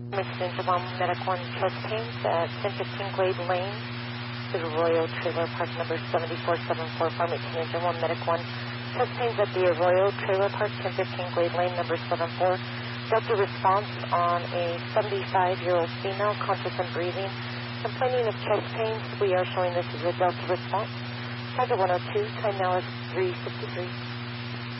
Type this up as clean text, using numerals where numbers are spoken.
Extension 1, Medic 1, chest pains at 1015 Glade Lane, the Arroyo Trailer Park, number 7474, Farm Extension 1, Medic 1, chest pains at the Arroyo Trailer Park, 1015 Glade Lane, number 74. Delta response on a 75-year-old female, conscious and breathing, complaining of chest pains. We are showing this as a Delta response. Target 102, time now is 3:53.